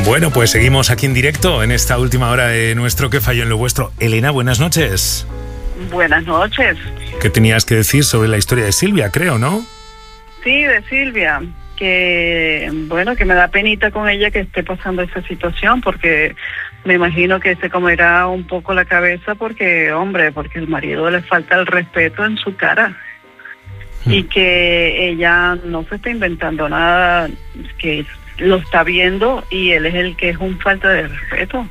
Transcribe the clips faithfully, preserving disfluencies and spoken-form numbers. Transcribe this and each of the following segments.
Bueno, pues seguimos aquí en directo en esta última hora de nuestro Que Falló en lo Vuestro. Elena, buenas noches. Buenas noches. ¿Qué tenías que decir sobre la historia de Silvia, creo, no? Sí, de Silvia, que bueno, que me da penita con ella que esté pasando esa situación, porque me imagino que se comerá un poco la cabeza porque, hombre, porque el marido le falta el respeto en su cara. Mm. Y que ella no se está inventando nada, que lo está viendo y él es el que es un falta de respeto.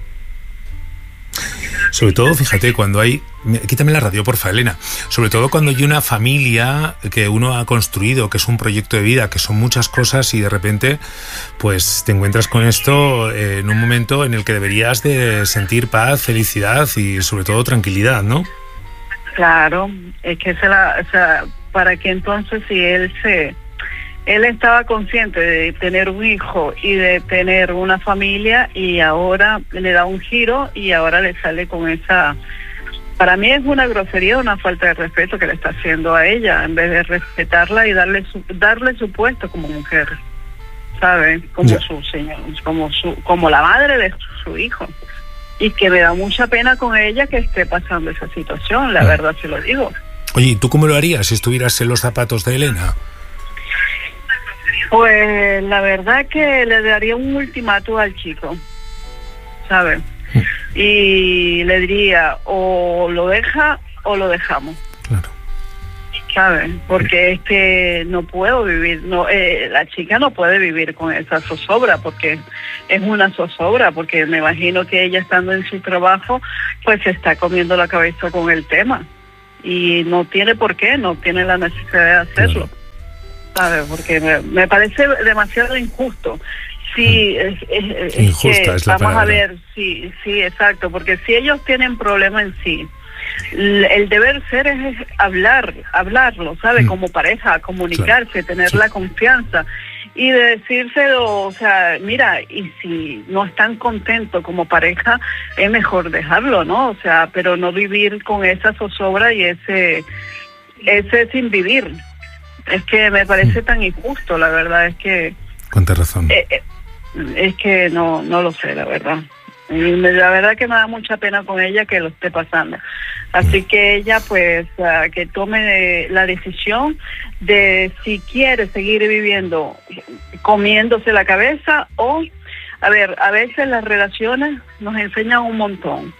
Sobre todo, fíjate, cuando hay... Quítame la radio, porfa, Elena. Sobre todo cuando hay una familia que uno ha construido, que es un proyecto de vida, que son muchas cosas y de repente pues te encuentras con esto en un momento en el que deberías de sentir paz, felicidad y sobre todo tranquilidad, ¿no? Claro, es que se la, o sea, para que entonces si él se... Él estaba consciente de tener un hijo y de tener una familia y ahora le da un giro y ahora le sale con esa... Para mí es una grosería, una falta de respeto que le está haciendo a ella en vez de respetarla y darle su, darle su puesto como mujer, ¿sabe? Como yeah. su señor, como su, como la madre de su, su hijo. Y que me da mucha pena con ella que esté pasando esa situación, la yeah. verdad se lo digo. Oye, ¿tú cómo lo harías si estuvieras en los zapatos de Elena? Pues la verdad que le daría un ultimátum al chico, ¿sabes? Y le diría, o lo deja o lo dejamos. Claro. ¿Sabes? Porque es que no puedo vivir, no, eh, la chica no puede vivir con esa zozobra, porque es una zozobra, porque me imagino que ella estando en su trabajo, pues se está comiendo la cabeza con el tema. Y no tiene por qué, no tiene la necesidad de hacerlo. Claro. ¿Sabes? Porque me, me parece demasiado injusto. Sí, es, es, injusta es, que es la vamos palabra. A ver, sí, sí, exacto, porque si ellos tienen problema en sí, el deber ser es hablar, hablarlo, ¿sabes? Mm. Como pareja, comunicarse, claro. tener sí. la confianza y de decírselo, o sea, mira, y si no están contentos como pareja, es mejor dejarlo, ¿no? O sea, pero no vivir con esa zozobra y ese, ese sin vivir. Es que me parece tan injusto, la verdad, es que... Cuánta razón. Eh, eh, es que no no lo sé, la verdad. Y me, la verdad que me da mucha pena con ella que lo esté pasando. Así que ella, pues, uh, que tome la decisión de si quiere seguir viviendo comiéndose la cabeza o... A ver, a veces las relaciones nos enseñan un montón.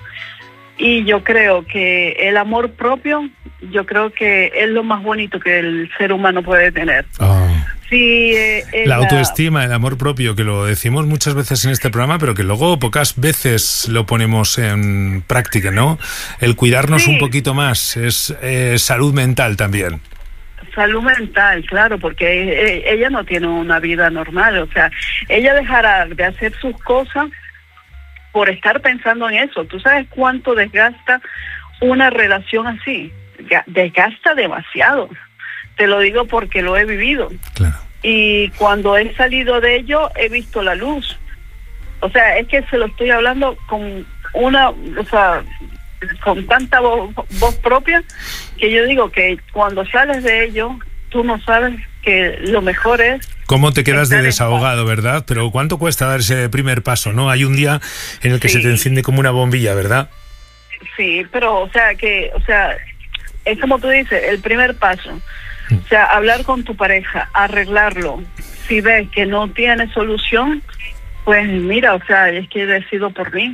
Y yo creo que el amor propio, yo creo que es lo más bonito que el ser humano puede tener. Oh. Sí, eh, la autoestima, el amor propio, que lo decimos muchas veces en este programa, pero que luego pocas veces lo ponemos en práctica, ¿no? El cuidarnos sí. un poquito más, es eh, salud mental también. Salud mental, claro, porque ella no tiene una vida normal, o sea, ella dejará de hacer sus cosas por estar pensando en eso. ¿Tú sabes cuánto desgasta una relación así? Desgasta demasiado. Te lo digo porque lo he vivido. Claro. Y cuando he salido de ello, he visto la luz. O sea, es que se lo estoy hablando con una, o sea, con tanta voz, voz propia, que yo digo que cuando sales de ello, tú no sabes que lo mejor es... ¿Cómo te quedas de desahogado, verdad? Pero ¿cuánto cuesta dar ese primer paso, no? Hay un día en el que sí. se te enciende como una bombilla, ¿verdad? Sí, pero, o sea, que, o sea, es como tú dices, el primer paso. O sea, hablar con tu pareja, arreglarlo. Si ves que no tiene solución, pues mira, o sea, es que decido por mí.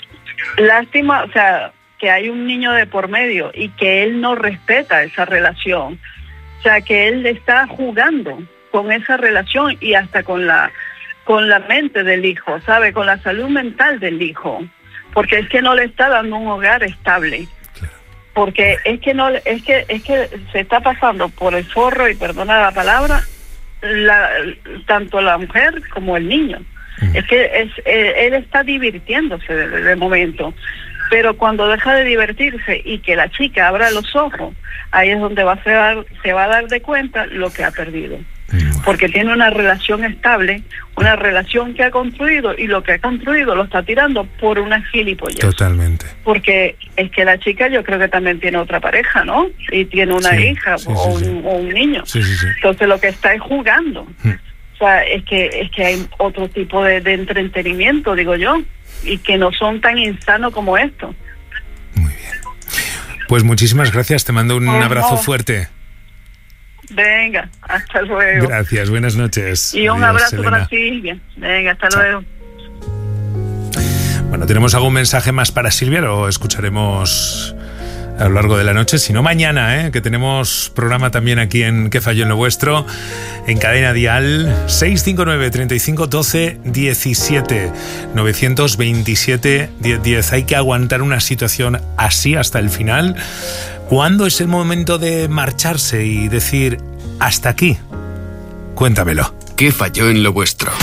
Lástima, o sea, que hay un niño de por medio y que él no respeta esa relación. O sea, que él está jugando con esa relación y hasta con la con la mente del hijo, ¿sabe? Con la salud mental del hijo, porque es que no le está dando un hogar estable. Porque es que no es que es que se está pasando por el forro, y perdona la palabra, la, tanto la mujer como el niño. Uh-huh. Es que es eh, él está divirtiéndose de, de momento, pero cuando deja de divertirse y que la chica abra los ojos, ahí es donde va a ser, se va a dar de cuenta lo que ha perdido. Porque tiene una relación estable, una relación que ha construido, y lo que ha construido lo está tirando por una gilipollez. Totalmente. Porque es que la chica yo creo que también tiene otra pareja, ¿no? Y tiene una sí, hija sí, o, sí, sí. Un, o un niño. Sí, sí, sí. Entonces lo que está es jugando. Hmm. sea, es que es que hay otro tipo de, de entretenimiento, digo yo, y que no son tan insanos como esto. Muy bien. Pues muchísimas gracias, te mando un oh, abrazo no. fuerte. Venga, hasta luego. Gracias, buenas noches. Y un Adiós, abrazo Elena. para Silvia. Venga, hasta Chao. luego. Bueno, ¿tenemos algún mensaje más para Silvia? Lo escucharemos a lo largo de la noche, si no mañana, ¿eh? Que tenemos programa también aquí en ¿Qué falló en lo vuestro? En Cadena Dial, seis cinco nueve, treinta y cinco, doce, diecisiete, novecientos veintisiete, diez diez. Hay que aguantar una situación así hasta el final. ¿Cuándo es el momento de marcharse y decir hasta aquí? Cuéntamelo. ¿Qué falló en lo vuestro?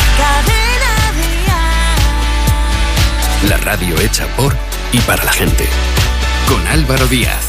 La radio hecha por y para la gente. Con Álvaro Díaz.